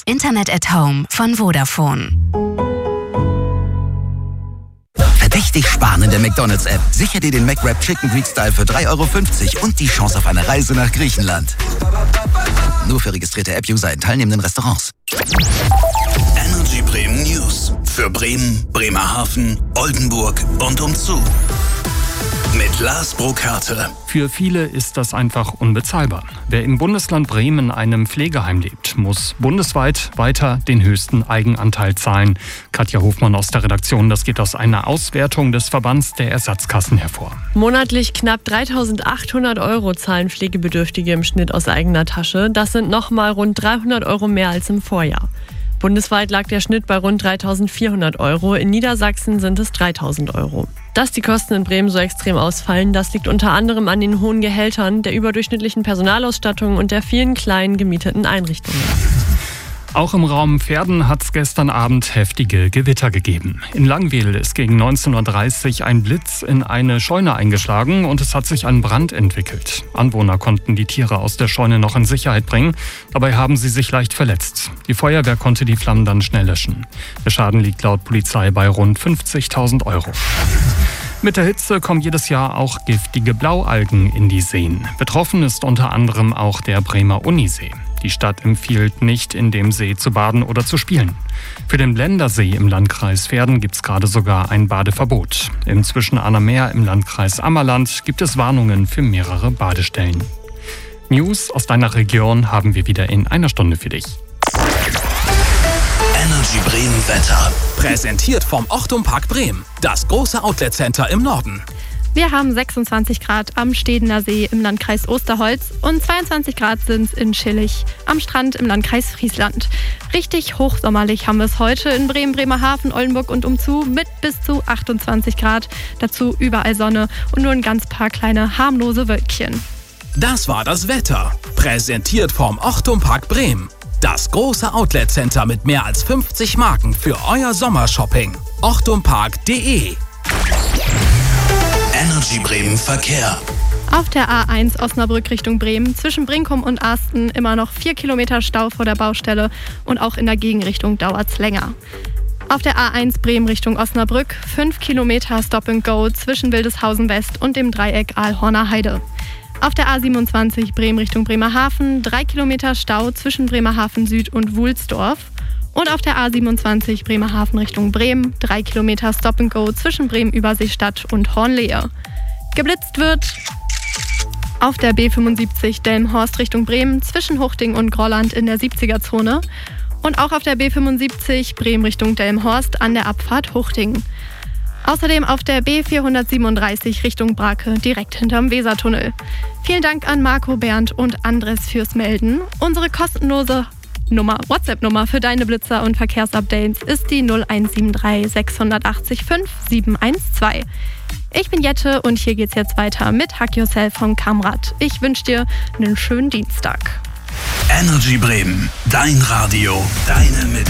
Internet at Home von Vodafone. Verdächtig sparen in der McDonald's-App. Sicher dir den McWrap Chicken Greek Style für 3,50 € und die Chance auf eine Reise nach Griechenland. Nur für registrierte App-User in teilnehmenden Restaurants. Energy Bremen News. Für Bremen, Bremerhaven, Oldenburg und umzu. Mit Lars Burkhardt. Für viele ist das einfach unbezahlbar. Wer im Bundesland Bremen in einem Pflegeheim lebt, muss bundesweit weiter den höchsten Eigenanteil zahlen. Katja Hofmann aus der Redaktion, das geht aus einer Auswertung des Verbands der Ersatzkassen hervor. Monatlich knapp 3.800 € zahlen Pflegebedürftige im Schnitt aus eigener Tasche. Das sind nochmal rund 300 € mehr als im Vorjahr. Bundesweit lag der Schnitt bei rund 3.400 €. In Niedersachsen sind es 3.000 €. Dass die Kosten in Bremen so extrem ausfallen, das liegt unter anderem an den hohen Gehältern, der überdurchschnittlichen Personalausstattung und der vielen kleinen gemieteten Einrichtungen. Auch im Raum Verden hat es gestern Abend heftige Gewitter gegeben. In Langwedel ist gegen 19:30 Uhr ein Blitz in eine Scheune eingeschlagen und es hat sich ein Brand entwickelt. Anwohner konnten die Tiere aus der Scheune noch in Sicherheit bringen. Dabei haben sie sich leicht verletzt. Die Feuerwehr konnte die Flammen dann schnell löschen. Der Schaden liegt laut Polizei bei rund 50.000 €. Mit der Hitze kommen jedes Jahr auch giftige Blaualgen in die Seen. Betroffen ist unter anderem auch der Bremer Unisee. Die Stadt empfiehlt nicht, in dem See zu baden oder zu spielen. Für den Blendersee im Landkreis Verden gibt es gerade sogar ein Badeverbot. Im Zwischenahner Meer im Landkreis Ammerland gibt es Warnungen für mehrere Badestellen. News aus deiner Region haben wir wieder in einer Stunde für dich. Energy Bremen Wetter. Präsentiert vom Ochtum Park Bremen, das große Outlet-Center im Norden. Wir haben 26 Grad am Stedener See im Landkreis Osterholz und 22 Grad sind es in Schillig am Strand im Landkreis Friesland. Richtig hochsommerlich haben wir es heute in Bremen, Bremerhaven, Oldenburg und umzu mit bis zu 28 Grad. Dazu überall Sonne und nur ein ganz paar kleine harmlose Wölkchen. Das war das Wetter. Präsentiert vom Ochtum Park Bremen. Das große Outlet-Center mit mehr als 50 Marken für euer Sommershopping. ochtumpark.de. Energy Bremen Verkehr. Auf der A1 Osnabrück Richtung Bremen zwischen Brinkum und Asten immer noch 4 Kilometer Stau vor der Baustelle und auch in der Gegenrichtung dauert es länger. Auf der A1 Bremen Richtung Osnabrück 5 Kilometer Stop and Go zwischen Wildeshausen West und dem Dreieck Aalhorner Heide. Auf der A27 Bremen Richtung Bremerhaven 3 Kilometer Stau zwischen Bremerhaven Süd und Wulsdorf. Und auf der A27 Bremerhaven Richtung Bremen 3 Kilometer Stop and Go zwischen Bremen-Überseestadt und Hornlehe. Geblitzt wird auf der B75 Delmenhorst Richtung Bremen zwischen Huchting und Grolland in der 70er-Zone. Und auch auf der B75 Bremen Richtung Delmenhorst an der Abfahrt Huchting. Außerdem auf der B437 Richtung Brake direkt hinterm Wesertunnel. Vielen Dank an Marco, Bernd und Andres fürs Melden. Unsere kostenlose WhatsApp-Nummer für deine Blitzer und Verkehrsupdates ist die 0173 680 5712. Ich bin Jette und hier geht's jetzt weiter mit Hack Yourself von Kamrad. Ich wünsche dir einen schönen Dienstag. Energy Bremen, dein Radio, deine Mitte.